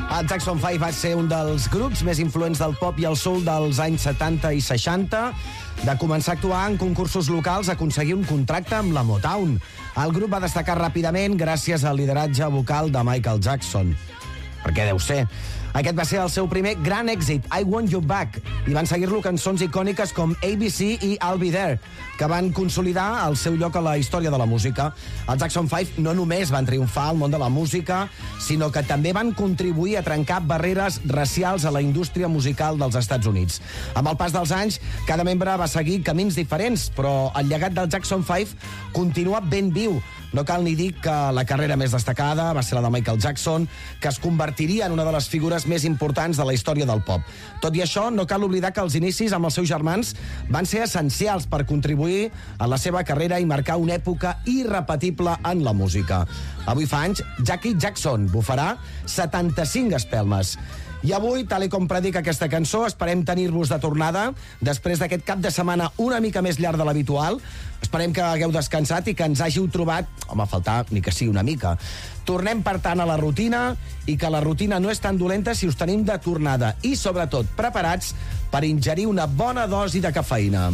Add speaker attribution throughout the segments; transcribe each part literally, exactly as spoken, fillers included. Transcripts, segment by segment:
Speaker 1: El Jackson five va ser un dels grups més influents del pop i el soul dels anys setanta i seixanta. De començar a actuar en concursos locals, a aconseguir un contracte amb la Motown. El grup va destacar ràpidament gràcies al lideratge vocal de Michael Jackson. Per què deu ser? Aquest va ser el seu primer gran èxit, I Want You Back, i van seguir-lo cançons icòniques com A B C i I'll Be There, que van consolidar el seu lloc a la història de la música. Els Jackson five no només van triomfar al món de la música, sinó que també van contribuir a trencar barreres racials a la indústria musical dels Estats Units. Amb el pas dels anys, cada membre va seguir camins diferents, però el llegat del Jackson five continua ben viu. No cal ni dir que la carrera més destacada va ser la de Michael Jackson, que es convertiria en una de les figures més importants de la història del pop. Tot i això, no cal oblidar que els inicis amb els seus germans van ser essencials per contribuir a la seva carrera i marcar una època irrepetible en la música. Avui fa anys, Jackie Jackson bufarà setanta-cinc espelmes. I avui, tal com predica aquesta cançó, esperem tenir-vos de tornada després d'aquest cap de setmana una mica més llarg de l'habitual. Esperem que hagueu descansat i que ens hàgiu trobat, home, a faltar ni que sigui una mica. Tornem, per tant, a la rutina, i que la rutina no és tan dolenta si us tenim de tornada i, sobretot, preparats per ingerir una bona dosi de cafeïna.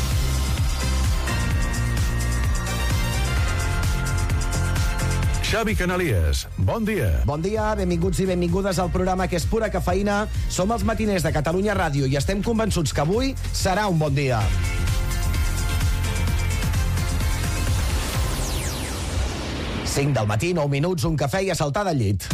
Speaker 2: Xavi Canalies, bon dia.
Speaker 1: Bon dia, benvinguts i benvingudes al programa que és pura cafeïna. Som els matiners de Catalunya Ràdio i estem convençuts que avui serà un bon dia. cinc del matí, nou minuts, un cafè i a saltar del llit.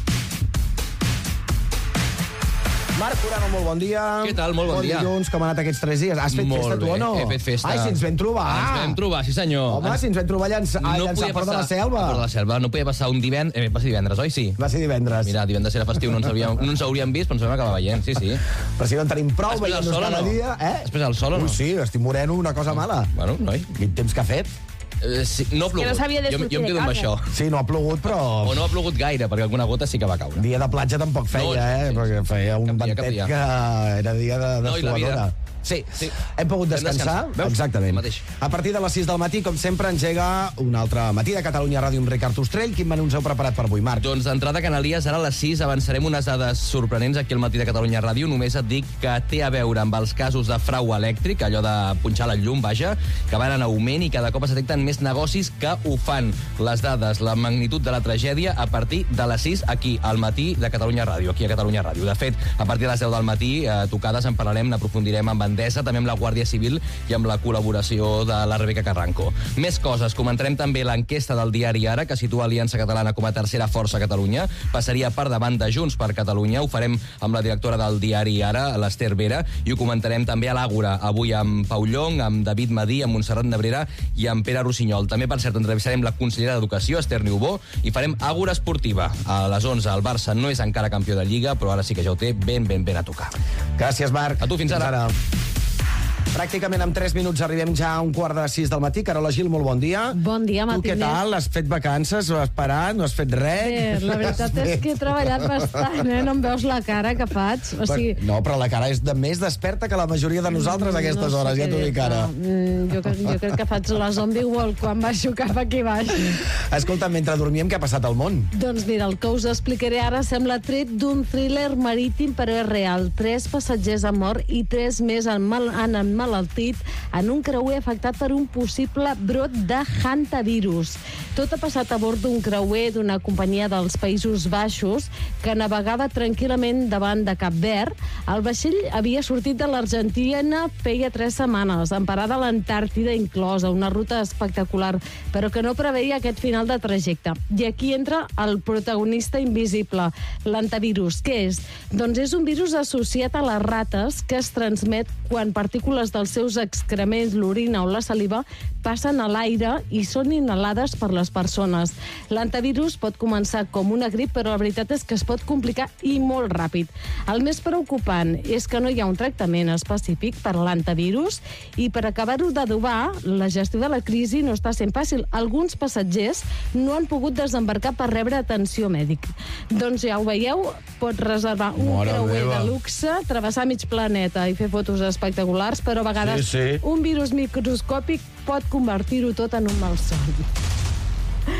Speaker 1: Marc Urano, molt bon dia.
Speaker 3: Què tal? Molt bon, bon dia.
Speaker 1: Dilluns, com han anat aquests tres dies? Has fet
Speaker 3: molt
Speaker 1: festa,
Speaker 3: bé.
Speaker 1: tu, o no?
Speaker 3: He fet festa.
Speaker 1: Ai, si ens vam trobar.
Speaker 3: Ens vam trobar, sí senyor.
Speaker 1: Home,
Speaker 3: ens...
Speaker 1: si ens vam trobar allà, ens... no allà a Port de la Selva.
Speaker 3: A Port de la Selva. No podia passar un divendres... Eh, va ser divendres, oi? Sí.
Speaker 1: Va ser divendres.
Speaker 3: Mira, divendres era festiu, no ens, havíem, no ens hauríem vist, però ens vam acabar veient, sí, sí.
Speaker 1: Però si no en tenim prou, veient-nos cada
Speaker 3: no?
Speaker 1: dia. Eh?
Speaker 3: Després del sol o no?
Speaker 1: Ui, sí, estic moreno, una cosa mala.
Speaker 3: Bueno, noi.
Speaker 1: Quin temps que ha fet?
Speaker 3: Eh, sí, no ha plogut.
Speaker 4: Que no s'havia de
Speaker 3: jo,
Speaker 4: sortir
Speaker 3: jo em quedo
Speaker 4: de
Speaker 3: amb
Speaker 4: casa.
Speaker 3: això.
Speaker 1: Sí, no ha plogut, però...
Speaker 3: O no ha plogut gaire, perquè alguna gota sí que va caure.
Speaker 1: Dia de platja tampoc feia,
Speaker 3: No,
Speaker 1: eh?
Speaker 3: sí,
Speaker 1: Perquè feia un
Speaker 3: cap dia, cap
Speaker 1: ventet
Speaker 3: dia.
Speaker 1: que era dia de, de
Speaker 3: No, i la vida.
Speaker 1: suadora. Sí,
Speaker 3: Sí.
Speaker 1: hem pogut
Speaker 3: Hem
Speaker 1: descansar.
Speaker 3: descansat. Veus?
Speaker 1: Exactament.
Speaker 3: El mateix.
Speaker 1: A partir de les sis del matí, com sempre, engega un altre matí de Catalunya Ràdio amb Ricard Ostrell. Quin menú ens heu preparat per avui, Marc?
Speaker 3: Doncs d'entrada, Canalies, ara a les sis avançarem unes dades sorprenents aquí al matí de Catalunya Ràdio. Només et dic que té a veure amb els casos de frau elèctric, allò de punxar la llum, vaja, que van en augment i cada cop es detecten més negocis que ho fan. Les dades, la magnitud de la tragèdia a partir de les sis aquí al matí de Catalunya Ràdio, aquí a Catalunya Ràdio. De fet, a partir de les deu del matí, eh, tocades, en parlarem, n'aprofundirem amb Endesa, també amb la Guàrdia Civil i amb la col·laboració de la Rebeca Carranco. Més coses, comentarem també l'enquesta del diari Ara, que situa Aliança Catalana com a tercera força a Catalunya. Passaria per davant de Junts per Catalunya. Ho farem amb la directora del diari Ara, l'Ester Vera, i ho comentarem també a l'Àgora, avui amb Pau Llong, amb David Madí, amb Montserrat Nebrera i amb Pere Rossinyol. També, per cert, entrevistarem la consellera d'Educació, Esther Niubó, i farem Àgora Esportiva. A les onze, el Barça no és encara campió de Lliga, però ara sí que ja ho té ben, ben, ben a tocar.
Speaker 1: Gràcies, Marc.
Speaker 3: A tu, fins ara.
Speaker 1: Fins ara. Pràcticament en tres minuts arribem ja a un quart de sis del matí. Carola Gil, molt bon dia.
Speaker 4: Bon dia,
Speaker 1: Tu què
Speaker 4: matiners.
Speaker 1: tal? Has fet vacances? Has parat? No has fet res?
Speaker 4: Bé, la veritat és que he treballat bastant, eh? No em veus la cara que faig? O sigui,
Speaker 1: No, però la cara és de més desperta que la majoria de nosaltres a aquestes
Speaker 4: no sé
Speaker 1: hores, ja
Speaker 4: què
Speaker 1: t'ho dic
Speaker 4: dir-te.
Speaker 1: ara.
Speaker 4: Mm, Jo, crec- jo crec que faig la zombie wall quan baixo cap aquí baix.
Speaker 1: Escolta, mentre dormíem, què ha passat al món?
Speaker 4: Doncs mira, el que us explicaré ara sembla tret d'un thriller marítim, però és real. Tres passatgers han mort i tres més han, mal, han emmalaltit en un creuer afectat per un possible brot de hantavirus. Tot ha passat a bord d'un creuer d'una companyia dels Països Baixos que navegava tranquil·lament davant de Cap Verd. El vaixell havia sortit de l'Argentina feia tres setmanes, en parada a l'Antàrtida inclosa, una ruta espectacular, però que no preveia aquest final de trajecte. I aquí entra el protagonista invisible, l'hantavirus. Què és? Doncs és un virus associat a les rates que es transmet quan partícules dels seus excrements, l'orina o la saliva passen a l'aire i són inhalades per les persones. L'hantavirus pot començar com una grip, però la veritat és que es pot complicar i molt ràpid. El més preocupant és que no hi ha un tractament específic per l'hantavirus i per acabar-ho d'adobar, la gestió de la crisi no està sent fàcil. Alguns passatgers no han pogut desembarcar per rebre atenció mèdica. Doncs ja ho veieu, pot reservar un
Speaker 1: Mare
Speaker 4: creuer
Speaker 1: meva.
Speaker 4: de luxe, travessar mig planeta i fer fotos espectaculars, però a vegades
Speaker 1: Sí, sí.
Speaker 4: un virus microscòpic pot convertir-ho tot en un malson.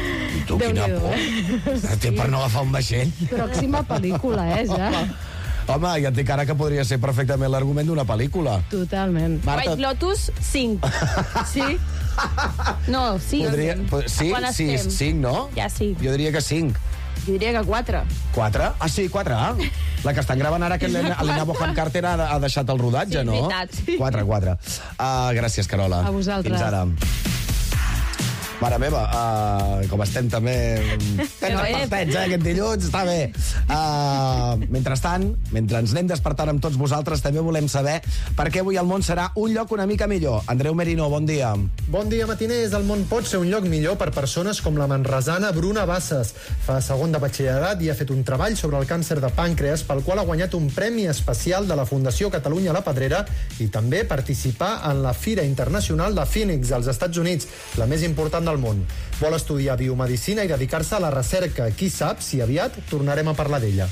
Speaker 1: tu, quina por. Té per no agafar un vaixell.
Speaker 4: Pròxima pel·lícula, eh, ja.
Speaker 1: Home, ja et dic ara que podria ser perfectament l'argument d'una pel·lícula.
Speaker 4: Totalment.
Speaker 5: White Lotus, cinc. Sí? No, cinc.
Speaker 1: Podria, po- sí,
Speaker 5: Quan
Speaker 1: sí,
Speaker 5: estem?
Speaker 1: cinc, no?
Speaker 5: Ja sí.
Speaker 1: Jo diria que cinc.
Speaker 5: Jo diria que quatre.
Speaker 1: Quatre? Ah, sí, quatre. Ah. La que estan gravant ara, que l'Elena Bonham Carter ha, ha deixat el rodatge,
Speaker 5: Sí,
Speaker 1: no?
Speaker 5: veritat, sí.
Speaker 1: Quatre, quatre. Uh, gràcies, Carola.
Speaker 4: A vosaltres.
Speaker 1: Fins ara. Mare meva, uh, com estem també... Tens apartets, eh, aquest dilluns, està bé. Uh, mentrestant, mentre ens anem despertant amb tots vosaltres, també volem saber per què avui el món serà un lloc una mica millor. Andreu Merino, bon dia.
Speaker 6: Bon dia, matiners. El món pot ser un lloc millor per persones com la manresana Bruna Bassas. Fa segon de batxillerat i ha fet un treball sobre el càncer de pàncreas, pel qual ha guanyat un premi especial de la Fundació Catalunya La Pedrera i també participar en la Fira Internacional de Phoenix, als Estats Units, la més important del món. Vol estudiar biomedicina i dedicar-se a la recerca. Qui sap si aviat tornarem a parlar d'ella.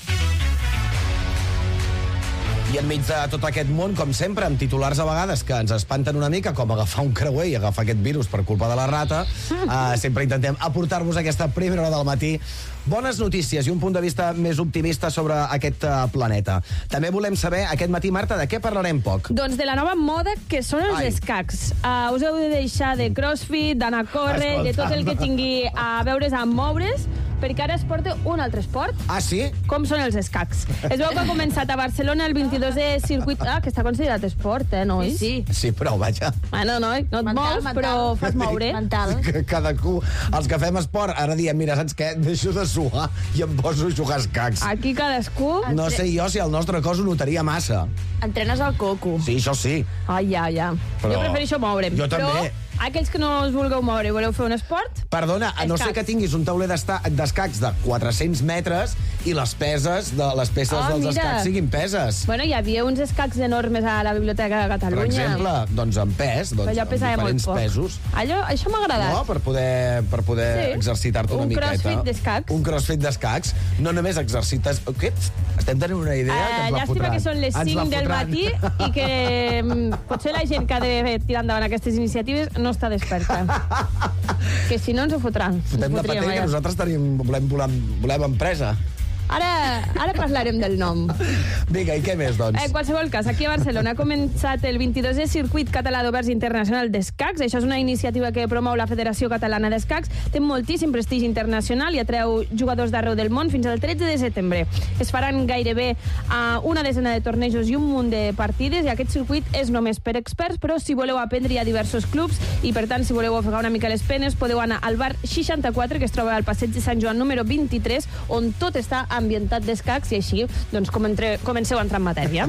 Speaker 1: I enmig de tot aquest món, com sempre, amb titulars a vegades que ens espanten una mica, com agafar un creuer i agafar aquest virus per culpa de la rata, uh, sempre intentem aportar-vos aquesta primera hora del matí bones notícies i un punt de vista més optimista sobre aquest uh, planeta. També volem saber, aquest matí, Marta, de què parlarem poc?
Speaker 5: Doncs de la nova moda que són els
Speaker 1: Ai.
Speaker 5: escacs. Uh, us heu de deixar de crossfit, d'anar a córrer,
Speaker 1: Escolta.
Speaker 5: de tot el que tingui a veure's amb moure's, perquè ara es porta un altre esport.
Speaker 1: Ah, sí?
Speaker 5: Com són els escacs? Es veu que ha començat a Barcelona el vint-i-dosè circuit... Ah, que està considerat esport, eh, nois?
Speaker 7: Sí,
Speaker 1: Sí, però vaja,
Speaker 5: Bueno, no, no et
Speaker 7: Mental,
Speaker 5: mous,
Speaker 7: mental.
Speaker 5: però fas moure.
Speaker 7: mental.
Speaker 1: que cadascú, els que fem esport, ara diem, mira, saps què? Deixo de suar i em poso a jugar a escacs.
Speaker 5: Aquí cadascú...
Speaker 1: No sé jo si el nostre cos ho notaria massa.
Speaker 7: Entrenes al coco.
Speaker 1: Sí, això sí.
Speaker 5: Ai, ja, ja.
Speaker 1: Però-
Speaker 5: Jo prefereixo moure'm.
Speaker 1: Jo també.
Speaker 5: Però aquells que no us vulgueu moure i voleu fer un esport,
Speaker 1: Perdona, a no ser
Speaker 5: Escacs.
Speaker 1: que tinguis un tauler d'esta- d'escacs de quatre-cents metres i les peses de les peces
Speaker 5: Ah,
Speaker 1: dels
Speaker 5: mira.
Speaker 1: escacs siguin peses.
Speaker 5: bueno, hi havia uns escacs enormes a la Biblioteca de
Speaker 1: Per
Speaker 5: Catalunya.
Speaker 1: exemple, doncs amb pes, doncs,
Speaker 5: Però allò
Speaker 1: amb
Speaker 5: pesava molt
Speaker 1: diferents
Speaker 5: poc.
Speaker 1: pesos.
Speaker 5: Allò, això m'ha agradat.
Speaker 1: No, per poder, per poder
Speaker 5: Sí.
Speaker 1: exercitar-te una
Speaker 5: Un
Speaker 1: miqueta.
Speaker 5: crossfit d'escacs.
Speaker 1: Un crossfit d'escacs. No només exercites... Què? Estem tenint una idea que
Speaker 5: Eh,
Speaker 1: ens la
Speaker 5: llàstima
Speaker 1: fotran.
Speaker 5: que són les
Speaker 1: Ens la
Speaker 5: cinc del
Speaker 1: fotran.
Speaker 5: matí i que mm, potser la gent que ha de tirar endavant aquestes iniciatives no està desperta. Que si no ens ho fotran. Ens
Speaker 1: Fotem de
Speaker 5: fotríem
Speaker 1: patent que
Speaker 5: allà.
Speaker 1: nosaltres tenim, volem, volem, volem empresa.
Speaker 5: Ara, ara parlarem del nom.
Speaker 1: Vinga, i què més, doncs?
Speaker 5: En qualsevol cas, aquí a Barcelona ha començat el vint-i-dosè Circuit Català d'Oberts Internacional d'Escacs. Això és una iniciativa que promou la Federació Catalana d'Escacs. Té moltíssim prestigi internacional i atreu jugadors d'arreu del món fins al tretze de setembre. Es faran gairebé uh, una desena de tornejos i un munt de partides, i aquest circuit és només per experts, però si voleu aprendre hi ha diversos clubs i, per tant, si voleu ofegar una mica les penes, podeu anar al bar seixanta-quatre, que es troba al passeig de Sant Joan número vint-i-tres, on tot està ambientat d'escacs, i així doncs, com entre, comenceu a entrar en matèria.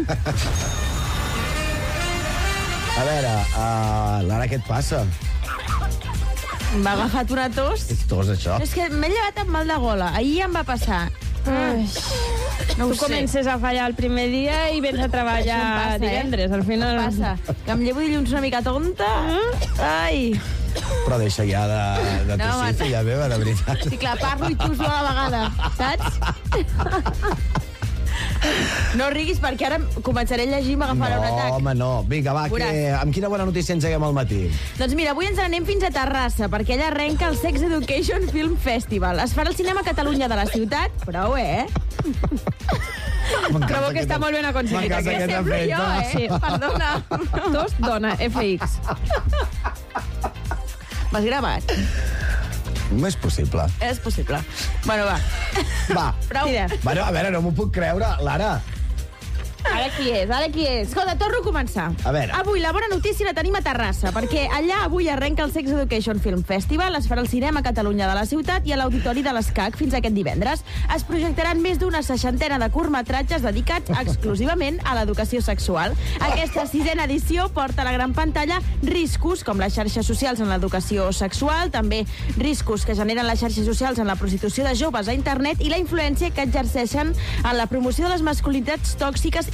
Speaker 1: A veure, uh, Lara, què et passa?
Speaker 7: M'ha agafat una tos.
Speaker 1: És tos, això?
Speaker 7: És que m'he llevat amb mal de gola. Ahir ja em va passar.
Speaker 5: Ai,
Speaker 7: No ho
Speaker 5: tu
Speaker 7: sé.
Speaker 5: comences a fallar el primer dia i vens a
Speaker 7: Això em
Speaker 5: treballar
Speaker 7: passa,
Speaker 5: divendres.
Speaker 7: eh?
Speaker 5: Al final...
Speaker 7: Em passa. Que em llevo dilluns una mica tonta. Ai.
Speaker 1: Però deixa ja de, de
Speaker 7: No,
Speaker 1: tossir,
Speaker 7: home.
Speaker 1: filla meva, de veritat.
Speaker 7: Sí, clar, parlo i tusso a la vegada, saps? No riguis, perquè ara començaré a llegir i m'agafarà un
Speaker 1: No,
Speaker 7: atac.
Speaker 1: home, no. Vinga, va, que,
Speaker 7: Veuràs.
Speaker 1: amb quina bona notícia engeguem al matí?
Speaker 7: Doncs mira, avui ens n'anem fins a Terrassa, perquè allà arrenca el Sex Education Film Festival. Es farà al Cinema Catalunya de la ciutat, prou, eh?
Speaker 5: Trobo que està molt ben aconseguit.
Speaker 1: M'encanta
Speaker 5: aquest.
Speaker 1: aquest
Speaker 7: Sempre
Speaker 1: efecte.
Speaker 7: jo, eh?
Speaker 5: Sí, perdona. Tos, dona, F X.
Speaker 7: M'has gravat?
Speaker 1: No és possible.
Speaker 7: És possible. Bueno, va.
Speaker 1: Va.
Speaker 7: Prou.
Speaker 5: Tira.
Speaker 1: Bueno, a veure, no m'ho puc creure. Lara,
Speaker 5: Ara qui és? Ara qui és?
Speaker 7: Escolta, torno a començar.
Speaker 1: A veure.
Speaker 7: Avui la bona notícia la tenim a Terrassa, perquè allà avui arrenca el Sex Education Film Festival, es farà al Cinema Catalunya de la ciutat i a l'Auditori de l'Escac fins aquest divendres. Es projectaran més d'una seixantena de curtmetratges dedicats exclusivament a l'educació sexual. Aquesta sisena edició porta a la gran pantalla riscos com les xarxes socials en l'educació sexual, també riscos que generen les xarxes socials en la prostitució de joves a internet i la influència que exerceixen en la promoció de les masculinitats tòxiques i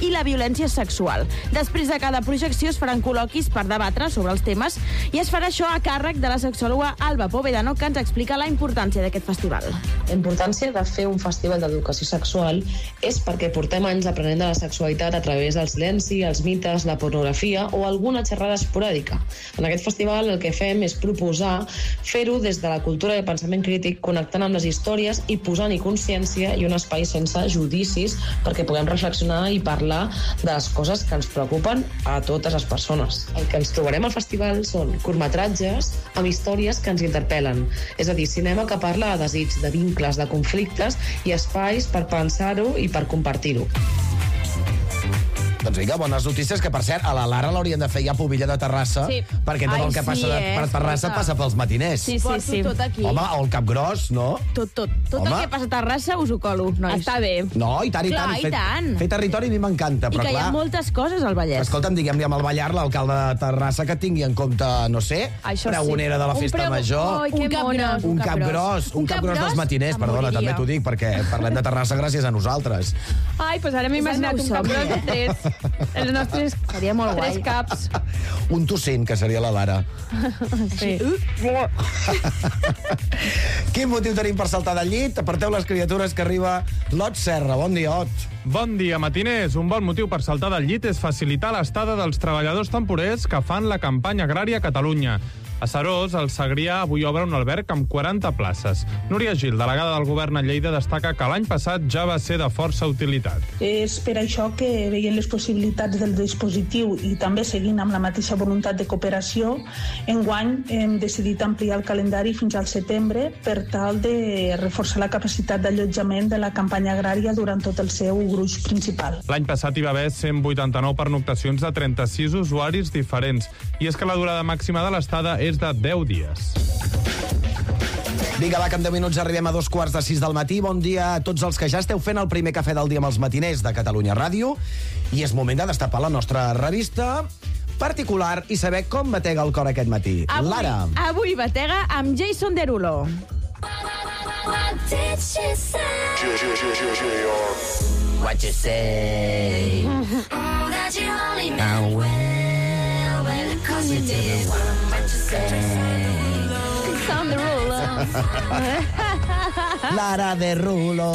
Speaker 7: i la violència sexual. Després de cada projecció es faran col·loquis per debatre sobre els temes i es farà això a càrrec de la sexòloga Alba Povedano, que ens explica la importància d'aquest festival.
Speaker 8: La importància de fer un festival d'educació sexual és perquè portem anys aprenent de la sexualitat a través del silenci, els mites, la pornografia o alguna xerrada esporàdica. En aquest festival el que fem és proposar fer-ho des de la cultura i el pensament crític, connectant amb les històries i posant-hi consciència i un espai sense judicis perquè puguem reflexionar i parlar de les coses que ens preocupen a totes les persones. El que ens trobarem al festival són curtmetratges amb històries que ens interpel·len, és a dir, cinema que parla de desig, de vincles, de conflictes i espais per pensar-ho i per compartir-ho.
Speaker 1: Doncs vinga, bones notícies, que per cert, a la Lara l'haurien de fer ja Pobilla de Terrassa,
Speaker 5: Sí.
Speaker 1: perquè tot
Speaker 7: Ai,
Speaker 1: el que
Speaker 7: sí,
Speaker 1: passa de,
Speaker 7: eh?
Speaker 1: per Terrassa
Speaker 7: Escolta.
Speaker 1: passa pels matiners.
Speaker 5: Sí, sí,
Speaker 7: Porto
Speaker 5: sí.
Speaker 7: tot aquí.
Speaker 1: Home, o el Capgròs, no?
Speaker 7: Tot, tot. Tot
Speaker 1: Home.
Speaker 7: el que passa a Terrassa us ho colo, nois.
Speaker 5: Està bé.
Speaker 1: No, i tant, i
Speaker 7: Clar,
Speaker 1: tant.
Speaker 7: i
Speaker 1: Fer,
Speaker 7: tant.
Speaker 1: fer territori a mi m'encanta,
Speaker 7: I
Speaker 1: però
Speaker 7: que hi
Speaker 1: clar...
Speaker 7: ha moltes coses al Vallès.
Speaker 1: Escolta'm, diguem-li amb el Ballar, l'alcalde de Terrassa, que tingui en compte, no sé,
Speaker 5: Això sí.
Speaker 1: pregonera de la
Speaker 5: Un
Speaker 1: festa
Speaker 5: preu-
Speaker 1: major...
Speaker 5: Ai, que
Speaker 7: Un cap
Speaker 5: mona.
Speaker 7: gros.
Speaker 1: Un
Speaker 7: un
Speaker 1: cap
Speaker 7: cap
Speaker 1: gros,
Speaker 7: gros.
Speaker 1: un
Speaker 7: Un
Speaker 1: cap
Speaker 7: cap
Speaker 1: gros dels
Speaker 7: gros?
Speaker 1: matiners,
Speaker 7: Em
Speaker 1: perdona,
Speaker 7: moriria.
Speaker 1: també t'ho dic, perquè parlem de Terrassa gràcies a nosaltres.
Speaker 5: Ai, doncs ara m'he
Speaker 7: És el
Speaker 5: imaginat
Speaker 7: meu
Speaker 5: un cap
Speaker 7: somni,
Speaker 5: gros de
Speaker 7: eh?
Speaker 5: tres. Els nostres
Speaker 7: Seria molt
Speaker 5: tres
Speaker 7: guai.
Speaker 5: caps.
Speaker 1: Un tossint, que seria la Lara.
Speaker 5: Sí.
Speaker 1: Quin motiu tenim per saltar del llit? Aparteu les criatures, que arriba l'Ot Serra. Bon dia, Ot.
Speaker 9: Bon dia, matiners. Un bon motiu per saltar del llit és facilitar l'estada dels treballadors temporers que fan la campanya agrària a Catalunya. A Serós, el Segrià avui obre un alberg amb quaranta places. Núria Gil, delegada del govern a Lleida, destaca que l'any passat ja va ser de força utilitat.
Speaker 10: És per això que, veient les possibilitats del dispositiu i també seguint amb la mateixa voluntat de cooperació, enguany hem decidit ampliar el calendari fins al setembre per tal de reforçar la capacitat d'allotjament de la campanya agrària durant tot el seu gruix principal.
Speaker 9: L'any passat hi va haver cent vuitanta-nou pernoctacions de trenta-sis usuaris diferents. I és que la durada màxima de l'estada és de deu dies.
Speaker 1: Vinga, va, que en deu minuts arribem a dos quarts de sis del matí. Bon dia a tots els que ja esteu fent el primer cafè del dia amb els matiners de Catalunya Ràdio. I és moment de destapar la nostra revista particular i saber com batega el cor aquest matí.
Speaker 7: Avui,
Speaker 1: Lara.
Speaker 7: avui batega amb Jason Derulo.
Speaker 1: What you say? Now, well, well, cause you did what you say.
Speaker 7: Jason Derulo.
Speaker 1: Lara de Rulo.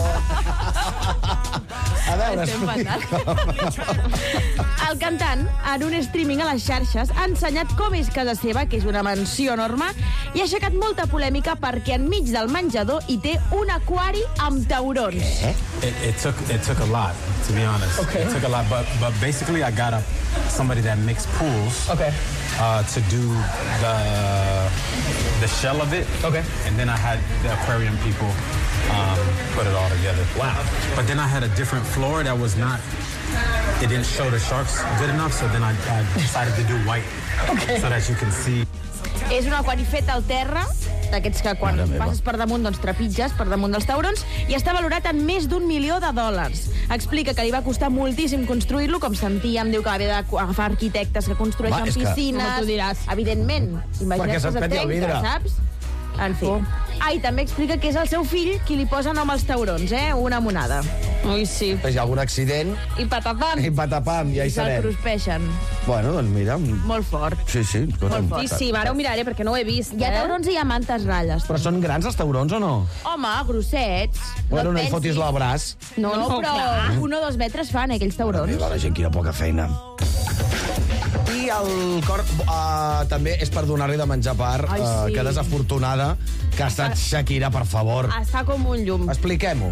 Speaker 1: A veure,
Speaker 7: Estem
Speaker 1: explica.
Speaker 7: El cantant, en un streaming a les xarxes, ha ensenyat com és casa seva, que és una mansió enorme, i ha aixecat molta polèmica perquè enmig del menjador hi té un aquari amb taurons.
Speaker 1: Eh?
Speaker 11: It, it took it took a lot, to be honest.
Speaker 10: Okay.
Speaker 11: It took a lot, but but basically, I got a somebody that makes pools.
Speaker 10: Okay.
Speaker 11: Uh, to do the the shell of it.
Speaker 10: Okay.
Speaker 11: And then I had the aquarium people um, put it all together. Wow. But then I had a different floor that was not. It didn't show the sharks good enough, so then I, I decided to do white, okay, so that you can see.
Speaker 7: És un aquari fet al terra, d'aquests que quan passes per damunt doncs trepitges per damunt dels taurons, i està valorat en més d'un milió de dòlars. Explica que li va costar moltíssim construir-lo, com sentíem, diu que va haver d'agafar arquitectes que construeixen
Speaker 1: Va, és que-
Speaker 7: piscines...
Speaker 5: Com tu diràs.
Speaker 7: Evidentment. Imagina't
Speaker 1: Perquè
Speaker 7: que
Speaker 1: se't
Speaker 7: se't
Speaker 1: peti el
Speaker 7: trenca,
Speaker 1: vidre.
Speaker 7: saps? En fi. Oh. Ah, i també explica que és el seu fill qui li posa nom als taurons, eh? Una monada.
Speaker 5: Ui, sí.
Speaker 1: Si hi ha algun accident,
Speaker 5: I patapam.
Speaker 1: i patapam, ja
Speaker 7: I
Speaker 1: hi
Speaker 7: se'l
Speaker 1: serem.
Speaker 7: prospeixen.
Speaker 1: Bueno, doncs mira...
Speaker 7: Molt fort.
Speaker 1: Sí, sí. escolta'm.
Speaker 7: Molt
Speaker 5: Sí, sí, ara ho miraré perquè no ho he vist.
Speaker 7: Hi ha
Speaker 5: eh?
Speaker 7: taurons i hi ha mantes ratlles.
Speaker 1: Però són grans els taurons o no?
Speaker 7: Home, grossets.
Speaker 1: Bueno, no hi
Speaker 7: et
Speaker 1: fotis
Speaker 7: pensis.
Speaker 1: l'braç.
Speaker 7: No, no, però
Speaker 5: clar.
Speaker 7: un o dos metres fan, eh, aquells taurons.
Speaker 1: Mira, la gent, quina poca feina. I el cor uh, també és per donar-li de menjar part.
Speaker 7: Ai,
Speaker 1: uh,
Speaker 7: sí.
Speaker 1: que desafortunada que ha estat Shakira, per favor.
Speaker 5: Està com un llum.
Speaker 1: Expliquem-ho.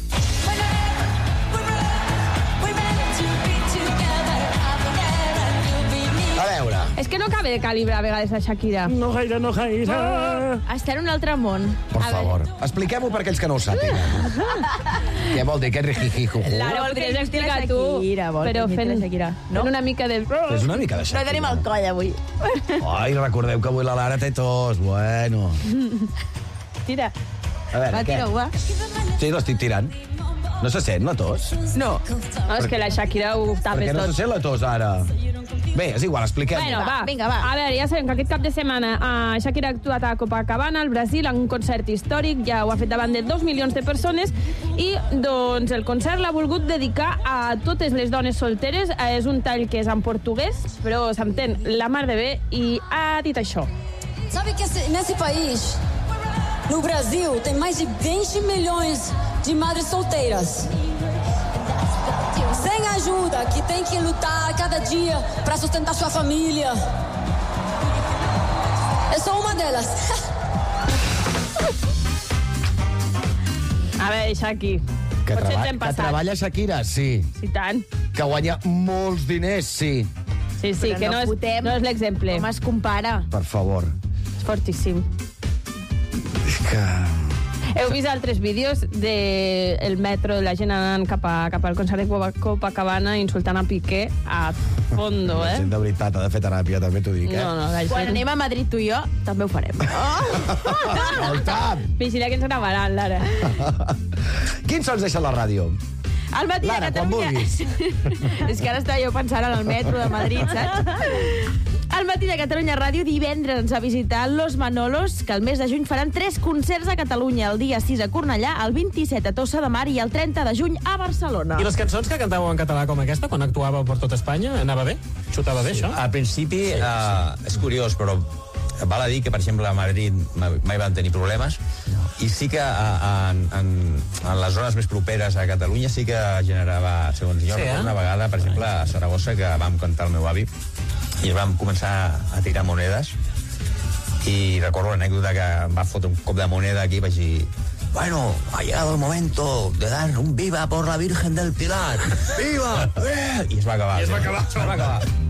Speaker 1: A veure.
Speaker 5: És que no acaba de calibrar a vegades la Shakira.
Speaker 10: No gaire, no gaire.
Speaker 7: Està en un altre món.
Speaker 1: Per
Speaker 7: A
Speaker 1: favor, expliquem-ho per aquells que no ho sàpiguen. Què vol dir aquest rijijijuju?
Speaker 5: Lara, ho
Speaker 7: Vol que
Speaker 5: podries
Speaker 7: imiti
Speaker 5: explicar
Speaker 7: la
Speaker 5: tu,
Speaker 7: Shakira, vol que
Speaker 5: però
Speaker 7: imiti
Speaker 5: fent,
Speaker 7: la Shakira. No?
Speaker 5: fent una mica de...
Speaker 1: És una mica de
Speaker 7: No
Speaker 1: Shakira.
Speaker 7: tenim el coll, avui.
Speaker 1: Ai, recordeu que avui la Lara té tos. Bueno.
Speaker 7: Tira.
Speaker 1: A veure,
Speaker 7: Va,
Speaker 1: què?
Speaker 7: tira-ho, va.
Speaker 1: Sí, l'estic tirant. No se sent la tos?
Speaker 7: No.
Speaker 5: No, és que la Shakira ho
Speaker 1: Per
Speaker 5: tapes
Speaker 1: què no
Speaker 5: tot.
Speaker 1: se sent la tos, ara? Bé, és igual, expliquem.
Speaker 5: Bueno, va.
Speaker 7: Vinga, va.
Speaker 5: A veure, ja sabem que aquest cap de setmana uh, Shakira ha actuat a Copacabana, al Brasil, en un concert històric, ja ho ha fet davant de dos milions de persones, i doncs el concert l'ha volgut dedicar a totes les dones solteres. Uh, és un tall que és en portuguès, però s'entén la mar de bé, i ha dit això.
Speaker 12: Sabe que esse, nesse país, no Brasil, tem mais de vinte milhões de madres solteiras. Sem ajuda, que tem que lutar cada dia para sustentar sua família. Eu sou uma delas.
Speaker 5: A veure, Shaki,
Speaker 1: Que,
Speaker 5: potser
Speaker 1: treba
Speaker 5: t'hem
Speaker 1: que
Speaker 5: passat.
Speaker 1: treballa Shakira, sí.
Speaker 5: I tant.
Speaker 1: Que guanya molts diners, sí.
Speaker 5: Sí, sí,
Speaker 7: Però
Speaker 5: que
Speaker 7: no
Speaker 5: no, és,
Speaker 7: fotem.
Speaker 5: no és l'exemple.
Speaker 7: Com es compara?
Speaker 1: Per favor.
Speaker 5: És fortíssim.
Speaker 1: És que...
Speaker 5: Heu vist altres vídeos del de metro, la gent anant cap, a, cap al concert de Copa- Copacabana insultant a Piqué a fondo,
Speaker 1: La
Speaker 5: eh?
Speaker 1: gent de veritat ha de fer teràpia, també t'ho dic, eh?
Speaker 5: No, no, la
Speaker 7: Quan
Speaker 5: gent...
Speaker 7: anem a Madrid tu i jo, també ho farem.
Speaker 1: Escolta!
Speaker 5: Vigila que ens gravaran, Lara.
Speaker 1: Quin so ens deixa la ràdio?
Speaker 7: Al matí
Speaker 1: Lara,
Speaker 7: de
Speaker 1: quan
Speaker 7: Catalunya...
Speaker 1: vulguis.
Speaker 7: És que ara estava jo pensant en el metro de Madrid, saps? Al matí de Catalunya Ràdio, divendres ens va visitar Los Manolos, que el mes de juny faran tres concerts a Catalunya, el dia sis a Cornellà, el vint-i-set a Tossa de Mar i el trenta de juny a Barcelona.
Speaker 13: I les cançons que cantàveu en català com aquesta, quan actuàveu per tot Espanya, anava bé? Xutava bé, això?
Speaker 14: Al principi sí, sí. Uh, és curiós, però val a dir que, per exemple, a Madrid mai, mai van tenir problemes, i sí que a, en, en, en les zones més properes a Catalunya sí que generava, segons jo,
Speaker 13: Sí, eh?
Speaker 14: una vegada, per exemple, a Saragossa, que vam cantar el meu avi, i vam començar a tirar monedes, i recordo l'anècdota que em va fotre un cop de moneda aquí i vaig dir: bueno, ha llegado el momento de dar un viva por la Virgen del Pilar. ¡Viva! Eh! I es va acabar.
Speaker 13: I es va acabar.
Speaker 14: Es va acabar.